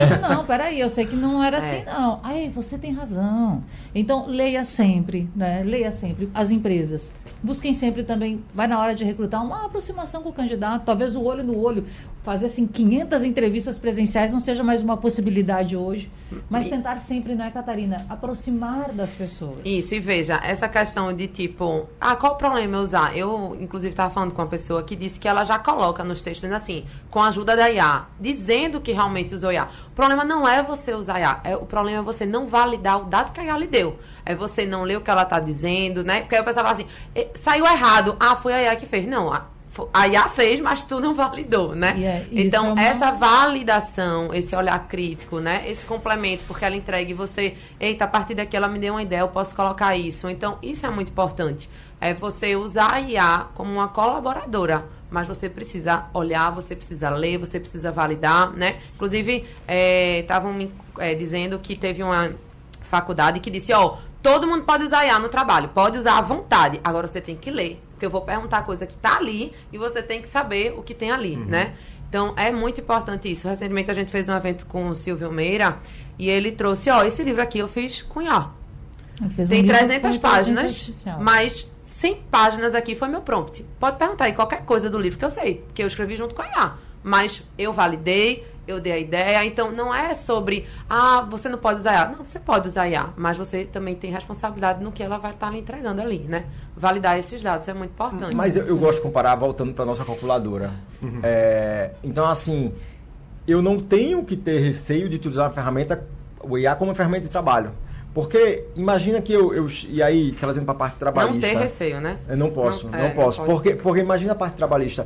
Não, peraí, eu sei que não era assim, não. Aí, você tem razão. Então, leia sempre, né? Leia sempre. As empresas. Busquem sempre também, vai na hora de recrutar, uma aproximação com o candidato, talvez o olho no olho, fazer assim 500 entrevistas presenciais não seja mais uma possibilidade hoje, mas tentar sempre, não é, Catarina, aproximar das pessoas. Isso, e veja, essa questão de tipo, qual o problema eu usar? Eu, inclusive, estava falando com uma pessoa que disse que ela já coloca nos textos, assim, com a ajuda da IA, dizendo que realmente usou IA. O problema não é você usar IA, o problema é você não validar o dado que a IA lhe deu. É você não ler o que ela está dizendo, né? Porque aí o pessoal fala assim, saiu errado, foi a IA que fez. Não, a IA fez, mas tu não validou, né? Então, essa validação, esse olhar crítico, né? Esse complemento, porque ela entrega e você, eita, a partir daqui ela me deu uma ideia, eu posso colocar isso. Então, isso é muito importante. É você usar a IA como uma colaboradora, mas você precisa olhar, você precisa ler, você precisa validar, né? Inclusive, estavam me dizendo que teve uma faculdade que disse, todo mundo pode usar IA no trabalho, pode usar à vontade, agora você tem que ler, porque eu vou perguntar coisa que está ali e você tem que saber o que tem ali, né? Então, é muito importante isso. Recentemente, a gente fez um evento com o Silvio Meira e ele trouxe, esse livro aqui eu fiz com IA. Tem 300 páginas, mas 100 páginas aqui foi meu prompt. Pode perguntar aí qualquer coisa do livro que eu sei, porque eu escrevi junto com a IA. Mas eu validei, eu dei a ideia, então não é sobre, você não pode usar IA. Não, você pode usar IA, mas você também tem responsabilidade no que ela vai estar lhe entregando ali, né? Validar esses dados é muito importante. Mas eu gosto de comparar, voltando para a nossa calculadora. Então, assim, eu não tenho que ter receio de utilizar a ferramenta, o IA como ferramenta de trabalho. Porque imagina que e aí, trazendo para a parte trabalhista... Não ter receio, né? Eu não posso. Porque imagina a parte trabalhista.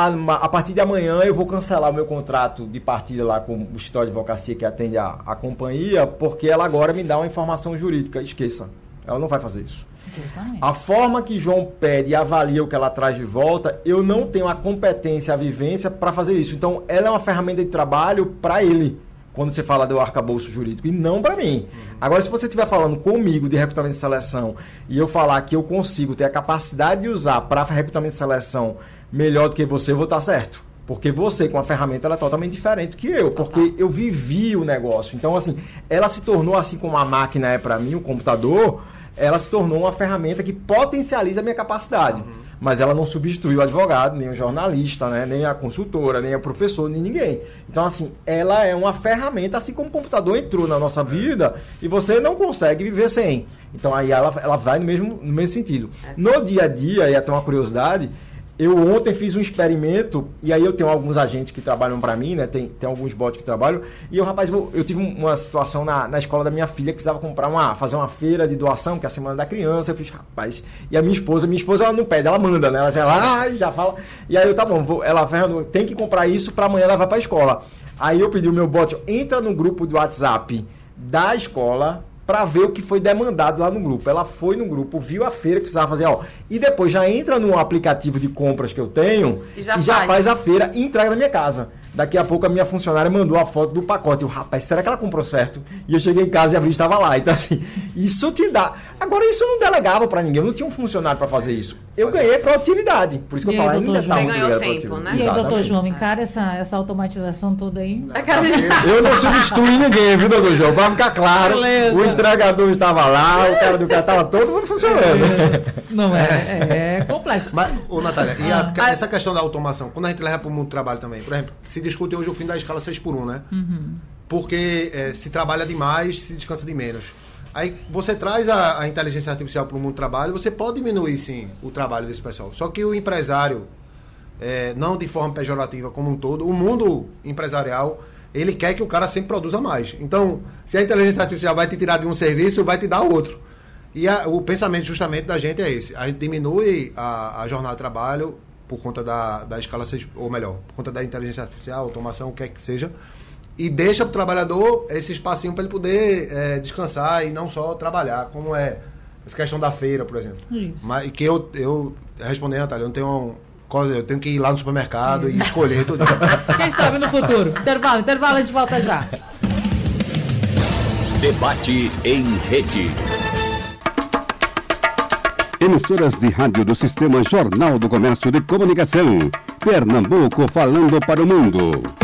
A partir de amanhã eu vou cancelar o meu contrato de partida lá com o escritório de advocacia que atende a companhia, porque ela agora me dá uma informação jurídica. Esqueça. Ela não vai fazer isso. Justamente. A forma que João pede e avalia o que ela traz de volta, eu não tenho a competência, a vivência para fazer isso. Então, ela é uma ferramenta de trabalho para ele. Quando você fala do arcabouço jurídico, e não para mim. Agora, se você estiver falando comigo de recrutamento e seleção, e eu falar que eu consigo ter a capacidade de usar para recrutamento e seleção melhor do que você, eu vou estar certo. Porque você, com a ferramenta, ela é totalmente diferente que eu, porque eu vivi o negócio. Então, assim, ela se tornou, assim como a máquina é para mim, o computador, ela se tornou uma ferramenta que potencializa a minha capacidade. Mas ela não substitui o advogado, nem o jornalista, né? Nem a consultora, nem a professora, nem ninguém. Então, assim, ela é uma ferramenta, assim como o computador entrou na nossa vida e você não consegue viver sem. Então, aí ela vai no mesmo sentido. No dia a dia, e até uma curiosidade, eu ontem fiz um experimento, e aí eu tenho alguns agentes que trabalham para mim, né? Tem alguns bots que trabalham, e eu tive uma situação na escola da minha filha, que precisava fazer uma feira de doação, que é a Semana da Criança. Eu fiz, rapaz, e a minha esposa ela não pede, ela manda, né? Ela já fala, e aí eu, tá bom, ela tem que comprar isso para amanhã levar para a escola. Aí eu pedi o meu bot, entra no grupo do WhatsApp da escola, para ver o que foi demandado lá no grupo. Ela foi no grupo, viu a feira que precisava fazer, e depois já entra no aplicativo de compras que eu tenho e já faz a feira e entrega na minha casa. Daqui a pouco a minha funcionária mandou a foto do pacote. Eu, rapaz, será que ela comprou certo? E eu cheguei em casa e abri e estava lá. Então, assim, isso te dá. Agora, isso eu não delegava para ninguém. Eu não tinha um funcionário para fazer isso. Eu ganhei produtividade. Por isso que eu falei, você ganhou tempo, né? E aí, doutor João, encara essa automatização toda aí. Eu não substituí ninguém, viu, doutor João? Para ficar claro, o entregador estava lá, o cara do carro estava todo mundo funcionando. Não é complexo. Mas, Natália, essa questão da automação, quando a gente leva para o mundo do trabalho também, por exemplo, se discute hoje o fim da escala 6x1, né? Porque se trabalha demais, se descansa de menos. Aí você traz a inteligência artificial para o mundo do trabalho, você pode diminuir, sim, o trabalho desse pessoal. Só que o empresário, não de forma pejorativa como um todo, o mundo empresarial, ele quer que o cara sempre produza mais. Então, se a inteligência artificial vai te tirar de um serviço, vai te dar outro. E o pensamento justamente da gente é esse. A gente diminui a jornada de trabalho por conta da escala 6, ou melhor, por conta da inteligência artificial, automação, o que é que seja, e deixa para o trabalhador esse espacinho para ele poder descansar e não só trabalhar, como é essa questão da feira, por exemplo. Isso. Mas que eu respondendo, Natália, eu tenho que ir lá no supermercado e escolher tudo. Quem sabe no futuro? Intervalo, a gente volta já. Debate em rede. Emissoras de rádio do Sistema Jornal do Comércio de Comunicação. Pernambuco falando para o mundo.